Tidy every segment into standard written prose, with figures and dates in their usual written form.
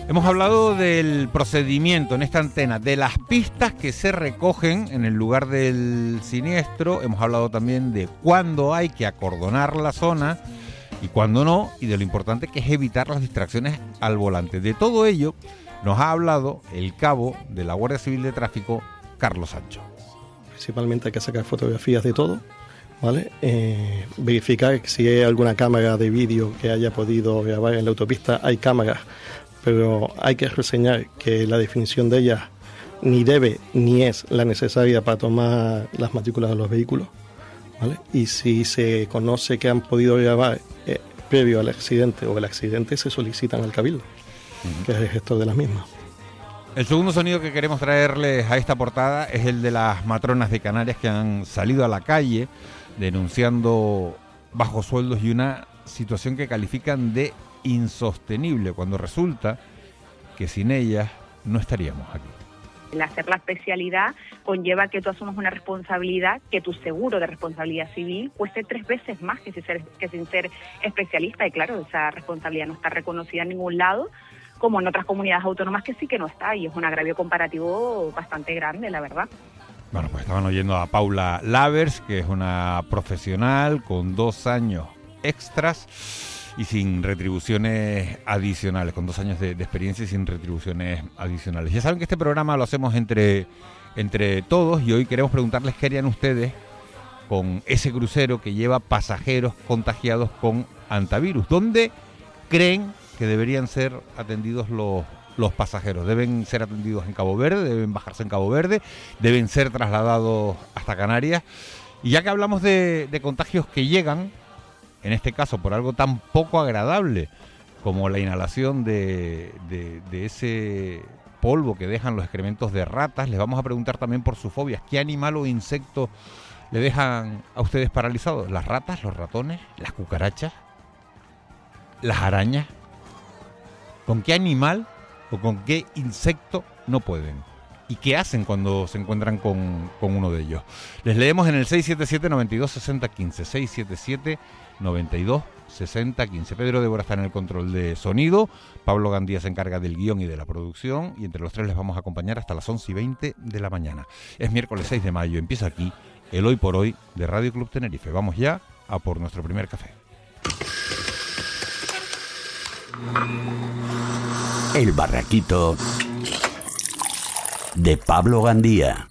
Hemos hablado del procedimiento en esta antena, de las pistas que se recogen en el lugar del siniestro. Hemos hablado también de cuándo hay que acordonar la zona y cuándo no, y de lo importante que es evitar las distracciones al volante. De todo ello nos ha hablado el cabo de la Guardia Civil de Tráfico, Carlos Sancho. Principalmente hay que sacar fotografías de todo, ¿vale? Verificar si hay alguna cámara de vídeo que haya podido grabar en la autopista. Hay cámaras, pero hay que reseñar que la definición de ellas ni debe ni es la necesaria para tomar las matrículas de los vehículos, ¿vale? Y si se conoce que han podido grabar previo al accidente o el accidente, se solicitan al Cabildo, que es el gestor de las mismas. El segundo sonido que queremos traerles a esta portada es el de las matronas de Canarias que han salido a la calle denunciando bajos sueldos y una situación que califican de insostenible, cuando resulta que sin ellas no estaríamos aquí. El hacer la especialidad conlleva que tú asumas una responsabilidad que tu seguro de responsabilidad civil cueste 3 veces más que sin ser especialista. Y claro, esa responsabilidad no está reconocida en ningún lado, como en otras comunidades autónomas que sí que no está, y es un agravio comparativo bastante grande, la verdad. Bueno, pues estaban oyendo a Paula Lavers, que es una profesional con 2 años extras y sin retribuciones adicionales, con 2 años de experiencia y sin retribuciones adicionales. Ya saben que este programa lo hacemos entre todos, y hoy queremos preguntarles qué harían ustedes con ese crucero que lleva pasajeros contagiados con hantavirus. ¿Dónde creen que deberían ser atendidos los pasajeros? ¿Deben ser atendidos en Cabo Verde? ¿Deben bajarse en Cabo Verde? ¿Deben ser trasladados hasta Canarias? Y ya que hablamos de contagios que llegan, en este caso por algo tan poco agradable como la inhalación de ese polvo que dejan los excrementos de ratas, les vamos a preguntar también por sus fobias. ¿Qué animal o insecto le dejan a ustedes paralizados? ¿Las ratas, los ratones, las cucarachas, las arañas? ¿Con qué animal o con qué insecto no pueden? ¿Y qué hacen cuando se encuentran con uno de ellos? Les leemos en el 677-92-6015, 677-92-6015. Pedro Débora está en el control de sonido, Pablo Gandía se encarga del guión y de la producción, y entre los tres les vamos a acompañar hasta las 11:20 de la mañana. Es miércoles 6 de mayo, empieza aquí el Hoy por Hoy de Radio Club Tenerife. Vamos ya a por nuestro primer café. El barraquito de Pablo Gandía.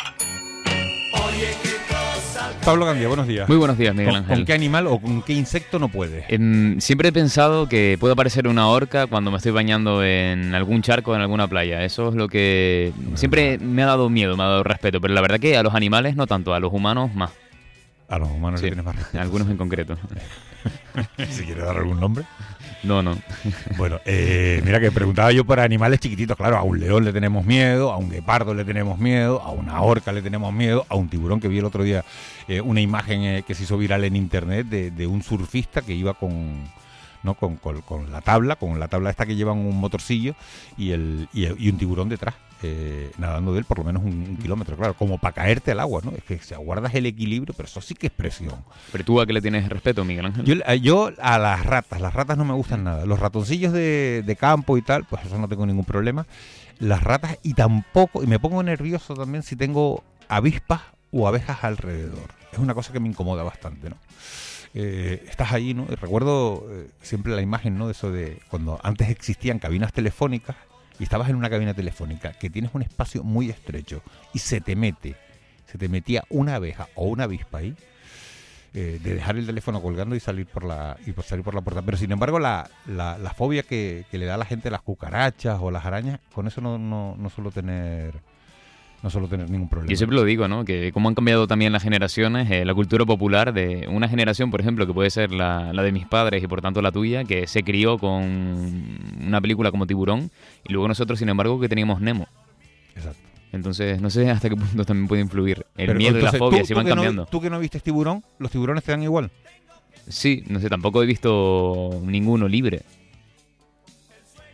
Pablo Gandía, buenos días. Muy buenos días, Miguel Ángel. ¿Con qué animal o con qué insecto no puedes? Siempre he pensado que puede aparecer una orca cuando me estoy bañando en algún charco, en alguna playa. Eso es lo que siempre me ha dado miedo, me ha dado respeto. Pero la verdad que a los animales no tanto, a los humanos más. A los humanos sí, le tienes más respeto. Algunos en concreto. Si quieres dar algún nombre. No. Bueno, mira que preguntaba yo por animales chiquititos. Claro, a un león le tenemos miedo, a un guepardo le tenemos miedo, a una orca le tenemos miedo, a un tiburón, que vi el otro día una imagen que se hizo viral en internet de un surfista que iba con la tabla esta que llevan un motorcillo y un tiburón detrás, nadando de él por lo menos un kilómetro, claro, como para caerte al agua, ¿no? Es que se aguardas el equilibrio, pero eso sí que es presión. ¿Pero tú a qué le tienes respeto, Miguel Ángel? Yo a las ratas no me gustan nada. Los ratoncillos de campo y tal, pues eso no tengo ningún problema. Las ratas y me pongo nervioso también si tengo avispas o abejas alrededor. Es una cosa que me incomoda bastante, ¿no? Estás ahí, ¿no? Recuerdo siempre la imagen, ¿no? De eso de cuando antes existían cabinas telefónicas y estabas en una cabina telefónica que tienes un espacio muy estrecho y se te metía una abeja o una avispa ahí, de dejar el teléfono colgando y salir por la puerta. Pero sin embargo la fobia que le da a la gente a las cucarachas o las arañas, con eso no suelo tener ningún problema. Yo siempre lo digo, ¿no? Que como han cambiado también las generaciones, la cultura popular de una generación, por ejemplo, que puede ser la de mis padres y por tanto la tuya, que se crió con una película como Tiburón, y luego nosotros, sin embargo, que teníamos Nemo. Exacto. Entonces, no sé hasta qué punto también puede influir Pero miedo entonces, y la fobia, si van cambiando. ¿Tú que no viste Tiburón, los tiburones te dan igual? Sí, no sé, tampoco he visto ninguno libre.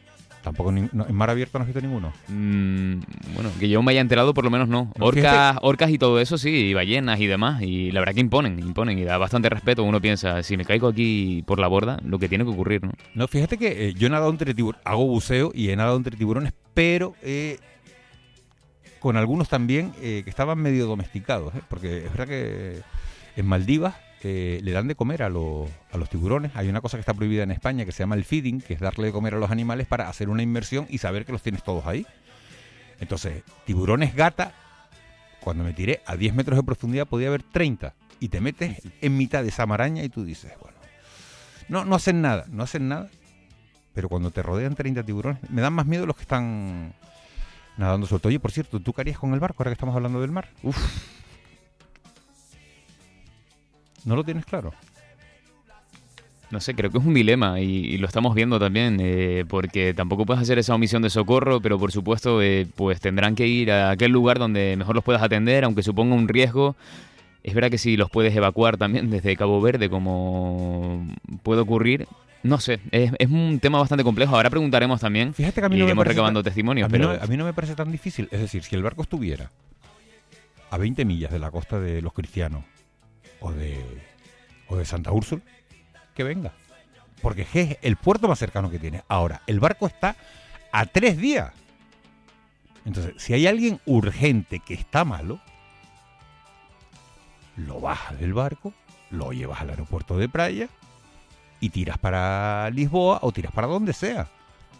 Tampoco en mar abierto no has visto ninguno. Bueno, que yo me haya enterado por lo menos no. No, Orcas y todo eso sí, y ballenas y demás. Y la verdad que imponen y da bastante respeto. Uno piensa, si me caigo aquí por la borda, lo que tiene que ocurrir, ¿no? No, fíjate que yo he nadado entre tiburones, hago buceo y he nadado entre tiburones, pero con algunos también que estaban medio domesticados, porque es verdad que en Maldivas le dan de comer a los tiburones. Hay una cosa que está prohibida en España que se llama el feeding, que es darle de comer a los animales para hacer una inmersión y saber que los tienes todos ahí. Entonces, tiburones gata, cuando me tiré a 10 metros de profundidad podía haber 30 y te metes en mitad de esa maraña y tú dices, bueno, no hacen nada, pero cuando te rodean 30 tiburones, me dan más miedo los que están nadando suelto. Oye, por cierto, ¿tú qué harías con el barco ahora que estamos hablando del mar? ¿No lo tienes claro? No sé, creo que es un dilema y lo estamos viendo también, porque tampoco puedes hacer esa omisión de socorro, pero por supuesto pues tendrán que ir a aquel lugar donde mejor los puedas atender, aunque suponga un riesgo. Es verdad que si los puedes evacuar también desde Cabo Verde, como puede ocurrir, no sé, es un tema bastante complejo. Ahora preguntaremos también. Fíjate que a mí y no me iremos parece recabando testimonios. a mí no me parece tan difícil. Es decir, si el barco estuviera a 20 millas de la costa de los Cristianos o de Santa Úrsula, que venga. Porque es el puerto más cercano que tiene. Ahora, el barco está a 3 días. Entonces, si hay alguien urgente que está malo, lo bajas del barco, lo llevas al aeropuerto de Praia y tiras para Lisboa o tiras para donde sea.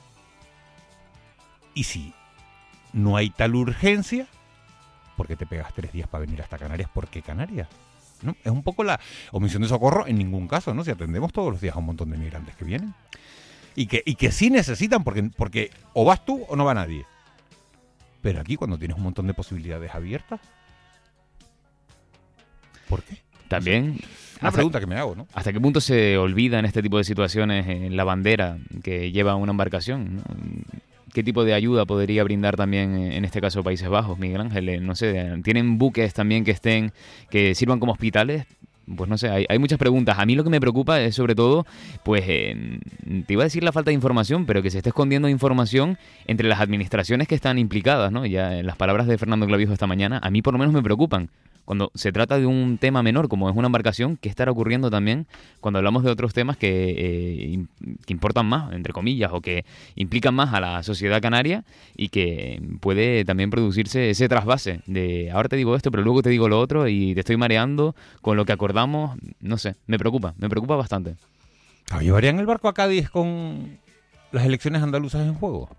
Y si no hay tal urgencia, ¿por qué te pegas 3 días para venir hasta Canarias? ¿Por qué Canarias? ¿No? Es un poco la omisión de socorro en ningún caso, ¿no? Si atendemos todos los días a un montón de migrantes que vienen y que sí necesitan porque o vas tú o no va nadie. Pero aquí cuando tienes un montón de posibilidades abiertas, ¿por qué? También una pregunta que me hago, ¿no? ¿Hasta qué punto se olvida en este tipo de situaciones la bandera que lleva una embarcación, ¿no? ¿Qué tipo de ayuda podría brindar también, en este caso, Países Bajos, Miguel Ángel? No sé, ¿tienen buques también que sirvan como hospitales? Pues no sé, hay muchas preguntas. A mí lo que me preocupa es sobre todo, pues, te iba a decir la falta de información, pero que se esté escondiendo información entre las administraciones que están implicadas, ¿no? Ya las palabras de Fernando Clavijo esta mañana, a mí por lo menos me preocupan. Cuando se trata de un tema menor, como es una embarcación, ¿qué estará ocurriendo también cuando hablamos de otros temas que importan más, entre comillas, o que implican más a la sociedad canaria y que puede también producirse ese trasvase de ahora te digo esto, pero luego te digo lo otro y te estoy mareando con lo que acordamos? No sé, me preocupa bastante. ¿Llevarían el barco a Cádiz con las elecciones andaluzas en juego?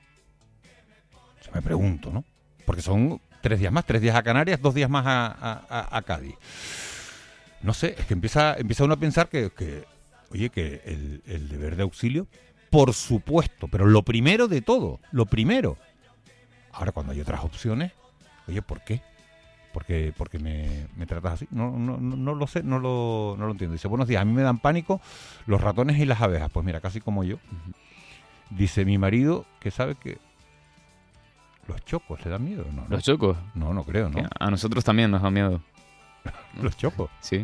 Me pregunto, ¿no? Porque son 3 días más, 3 días a Canarias, 2 días más a Cádiz. No sé, es que empieza uno a pensar que el deber de auxilio, por supuesto, pero lo primero de todo, lo primero. Ahora, cuando hay otras opciones, oye, ¿por qué? ¿Por qué me tratas así? No lo sé, no lo entiendo. Dice, buenos días, a mí me dan pánico los ratones y las abejas. Pues mira, casi como yo. Dice mi marido que sabe que los chocos le dan miedo, ¿no? ¿Los chocos? No creo, ¿no? A nosotros también nos da miedo. ¿Los chocos? Sí.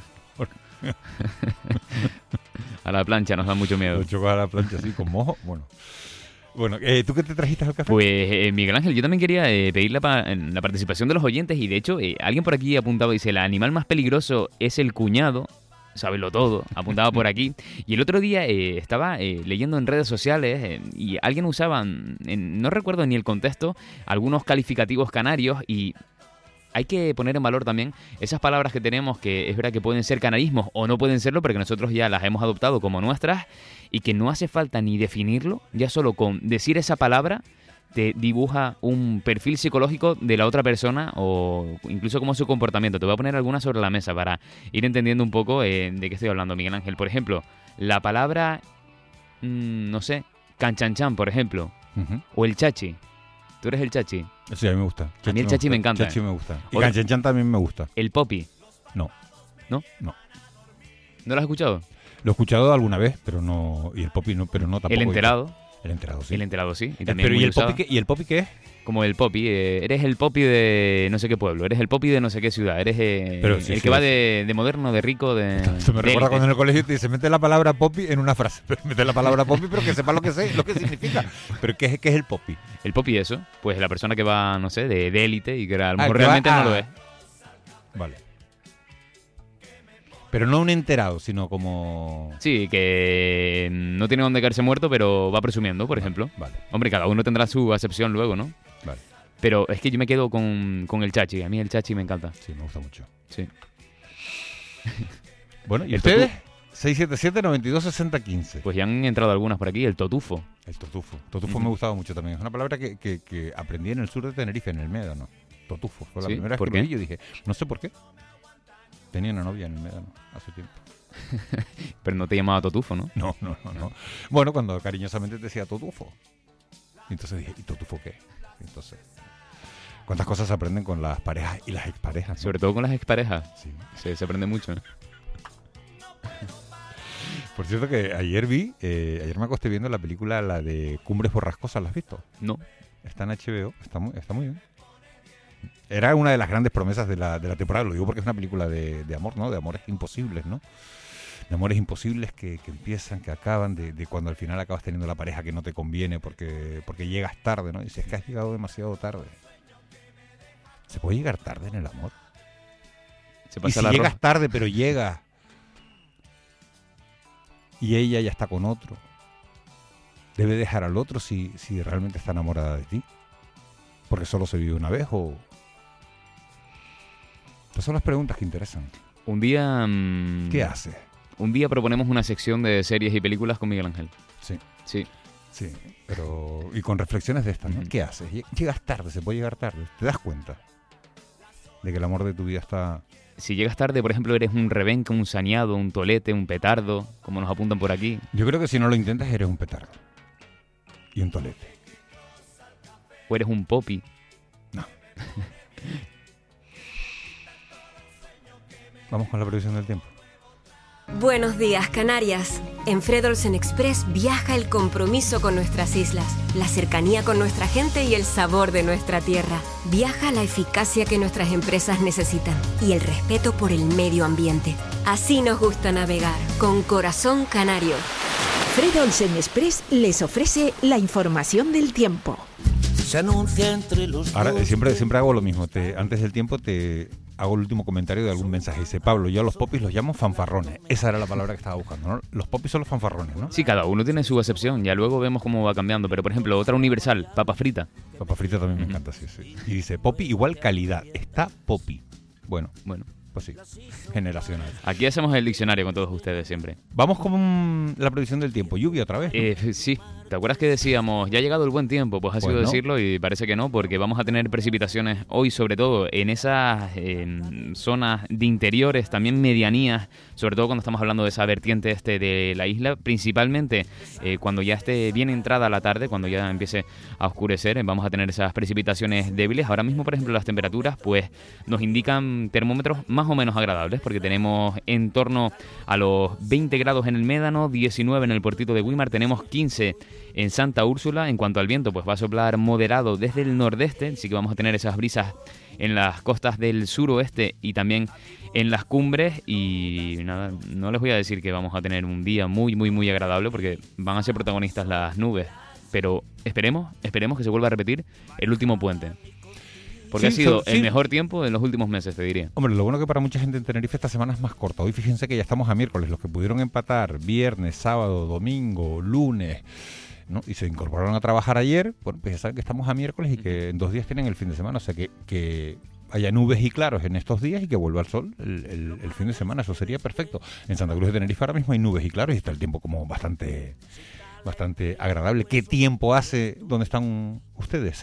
A la plancha nos da mucho miedo. Los chocos a la plancha, así, con mojo. Bueno, ¿tú qué te trajiste al café? Pues, Miguel Ángel, yo también quería pedir la participación de los oyentes y, de hecho, alguien por aquí apuntaba, dice, el animal más peligroso es el cuñado. Sábelo todo, apuntaba por aquí. Y el otro día estaba leyendo en redes sociales y alguien usaba, no recuerdo ni el contexto, algunos calificativos canarios y hay que poner en valor también esas palabras que tenemos que es verdad que pueden ser canarismos o no pueden serlo, porque nosotros ya las hemos adoptado como nuestras y que no hace falta ni definirlo, ya solo con decir esa palabra te dibuja un perfil psicológico de la otra persona o incluso como su comportamiento. Te voy a poner algunas sobre la mesa para ir entendiendo un poco de qué estoy hablando, Miguel Ángel. Por ejemplo, la palabra, no sé, canchanchan, por ejemplo, o el chachi. ¿Tú eres el chachi? Sí, a mí me gusta. A mí el chachi me encanta. Chachi me gusta. Y canchanchan también me gusta. ¿El popi? No. ¿No? No. ¿No lo has escuchado? Lo he escuchado alguna vez, pero no. Y el popi no, pero no tampoco. ¿El enterado? El enterado, sí. El enterado, sí. Y también Pero muy ¿y usada. ¿y el popi qué es? Como el popi, eres el popi de no sé qué pueblo, eres el popi de no sé qué ciudad, eres Pero sí, el sí, que va sí. de moderno, de rico, de... Eso me de recuerda élite. cuando en el colegio te dice, mete la palabra popi en una frase. Mete la palabra popi, pero que sepa lo que significa. Pero ¿qué es el popi? El popi eso, pues la persona que va, no sé, de élite y que a lo Ah, mejor que va realmente no a- lo es. Vale. Pero no un enterado, sino como... Sí, que no tiene donde caerse muerto, pero va presumiendo, por ejemplo. Vale, Hombre, cada uno tendrá su acepción luego, ¿no? vale. Pero es que yo me quedo con el chachi. A mí el chachi me encanta. Sí, me gusta mucho. Sí. Bueno, ¿y El ustedes? 677-9260-15. Pues ya han entrado algunas por aquí. El totufo. El totufo. Totufo Ujú. me gustaba mucho también. Es una palabra que aprendí en el sur de Tenerife, en el Médano. Totufo. Fue la ¿Sí? primera vez ¿Por que lo qué? vi. Yo dije, no sé por qué. Tenía una novia en el Médano hace tiempo. Pero no te llamaba totufo, ¿no? No. Bueno, cuando cariñosamente te decía totufo. Y entonces dije, ¿y totufo qué? Y entonces, ¿cuántas cosas se aprenden con las parejas y las exparejas? ¿No? Sobre todo con las exparejas. Sí. Se aprende mucho, ¿no? Por cierto que ayer ayer me acosté viendo la película, la de Cumbres Borrascosas, ¿la has visto? No. Está en HBO, está muy bien. Era una de las grandes promesas de la temporada, lo digo porque es una película de amor, ¿no? De amores imposibles, ¿no? De amores imposibles que empiezan, que acaban, de cuando al final acabas teniendo la pareja que no te conviene porque llegas tarde, ¿no? Y dices, es que has llegado demasiado tarde. ¿Se puede llegar tarde en el amor? Se Y pasa si la llegas roja. tarde, pero llegas y ella ya está con otro, ¿debe dejar al otro si realmente está enamorada de ti? ¿Porque solo se vive una vez o...? Estas son las preguntas que interesan. Un día... ¿Qué hace? Un día proponemos una sección de series y películas con Miguel Ángel. Sí, Sí. sí, pero... Y con reflexiones de estas, ¿no? Ujú. ¿Qué haces? Llegas tarde, se puede llegar tarde. ¿Te das cuenta de que el amor de tu vida está...? Si llegas tarde, por ejemplo, eres un rebenca, un saneado, un tolete, un petardo, como nos apuntan por aquí. Yo creo que si no lo intentas eres un petardo. Y un tolete. O eres un popi. No. Vamos con la previsión del tiempo. Buenos días, Canarias. En Fred Olsen Express viaja el compromiso con nuestras islas, la cercanía con nuestra gente y el sabor de nuestra tierra. Viaja la eficacia que nuestras empresas necesitan y el respeto por el medio ambiente. Así nos gusta navegar, con corazón canario. Fred Olsen Express les ofrece la información del tiempo. Se anuncia entre los Ahora, dos. siempre hago lo mismo. Antes del tiempo te hago el último comentario de algún mensaje. Dice, Pablo, yo a los popis los llamo fanfarrones. Esa era la palabra que estaba buscando, ¿no? Los popis son los fanfarrones, ¿no? Sí, cada uno tiene su acepción. Ya luego vemos cómo va cambiando. Pero, por ejemplo, otra universal, papa frita. Papa frita también me encanta, sí. Y dice, popi igual calidad. Está popi. Bueno, Bueno, pues sí. Generacional. aquí hacemos el diccionario con todos ustedes siempre. Vamos con la predicción del tiempo. Lluvia otra vez, ¿no? Sí, ¿te acuerdas que decíamos, ya ha llegado el buen tiempo? Pues ha sido Pues no. decirlo y parece que no, porque vamos a tener precipitaciones hoy, sobre todo en esas zonas de interiores, también medianías, sobre todo cuando estamos hablando de esa vertiente este de la isla, principalmente cuando ya esté bien entrada la tarde, cuando ya empiece a oscurecer, vamos a tener esas precipitaciones débiles. Ahora mismo, por ejemplo, las temperaturas pues nos indican termómetros más o menos agradables, porque tenemos en torno a los 20 grados en el Médano, 19 en el puertito de Güímar, tenemos 15 en Santa Úrsula. En cuanto al viento, pues va a soplar moderado desde el nordeste, así que vamos a tener esas brisas en las costas del suroeste y también en las cumbres. Y nada, no les voy a decir que vamos a tener un día muy, muy, muy agradable, porque van a ser protagonistas las nubes, pero esperemos que se vuelva a repetir el último puente, porque Sí, ha sido sí. el mejor tiempo de los últimos meses, te diría. Hombre, lo bueno que para mucha gente en Tenerife esta semana es más corta. Hoy fíjense que ya estamos a miércoles. Los que pudieron empatar viernes, sábado, domingo, lunes, ¿no? Y se incorporaron a trabajar ayer, bueno, pues ya saben que estamos a miércoles y que en 2 días tienen el fin de semana. O sea que haya nubes y claros en estos días y que vuelva el sol el fin de semana. Eso sería perfecto. En Santa Cruz de Tenerife ahora mismo hay nubes y claros y está el tiempo como bastante agradable. ¿Qué tiempo hace? ¿Dónde están ustedes?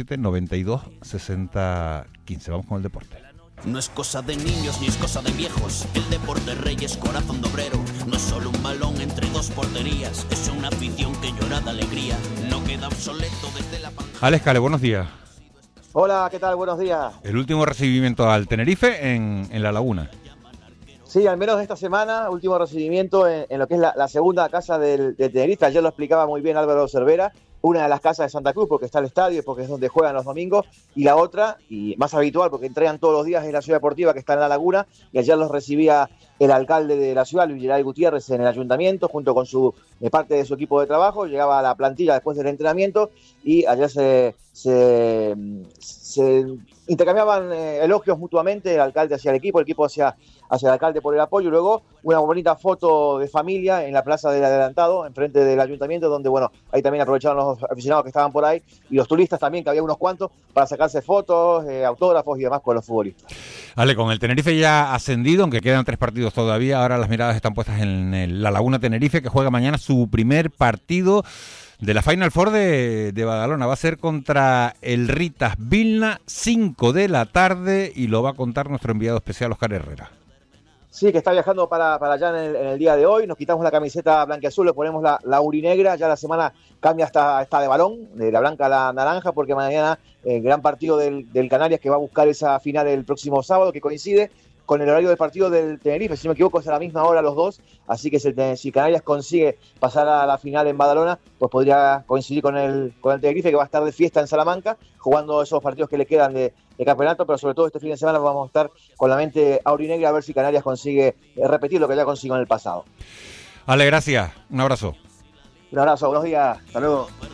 677-92-60-15. Vamos con el deporte. No es cosa de niños ni es cosa de viejos. El deporte rey es corazón de obrero. No es solo un balón entre dos porterías. Es una afición que llora de alegría. No queda obsoleto desde la pandemia. Alex Cale, buenos días. Hola, ¿qué tal? Buenos días. El último recibimiento al Tenerife en La Laguna. Sí, al menos esta semana, último recibimiento en lo que es la segunda casa del Tenerife. Ayer lo explicaba muy bien Álvaro Cervera, una de las casas de Santa Cruz, porque está el estadio, porque es donde juegan los domingos, y la otra, y más habitual, porque entrenan todos los días, es la Ciudad Deportiva, que está en La Laguna, y ayer los recibía el alcalde de la ciudad, Luis Geray Gutiérrez, en el ayuntamiento, junto con parte de su equipo de trabajo. Llegaba a la plantilla después del entrenamiento, y ayer se intercambiaban elogios mutuamente, el alcalde hacia el equipo hacia el alcalde por el apoyo, y luego una bonita foto de familia en la plaza del Adelantado, enfrente del ayuntamiento, donde, bueno, ahí también aprovecharon los aficionados que estaban por ahí, y los turistas también, que había unos cuantos, para sacarse fotos, autógrafos y demás con los futbolistas. Vale, con el Tenerife ya ascendido, aunque quedan 3 partidos todavía, ahora las miradas están puestas en La Laguna Tenerife, que juega mañana su primer partido de la Final Four de Badalona. Va a ser contra el Ritas Vilna, 5 de la tarde, y lo va a contar nuestro enviado especial, Oscar Herrera. Sí, que está viajando para allá en el día de hoy. Nos quitamos la camiseta blanquiazul, le ponemos la urinegra. Ya la semana cambia hasta de balón, de la blanca a la naranja, porque mañana el gran partido del Canarias, que va a buscar esa final el próximo sábado, que coincide con el horario del partido del Tenerife. Si no me equivoco, es a la misma hora los dos. Así que si Canarias consigue pasar a la final en Badalona, pues podría coincidir con el Tenerife, que va a estar de fiesta en Salamanca, jugando esos partidos que le quedan de campeonato. Pero sobre todo este fin de semana vamos a estar con la mente aurinegra, a ver si Canarias consigue repetir lo que ya consiguió en el pasado. Ale, gracias. Un abrazo. Un abrazo, buenos días. Hasta luego.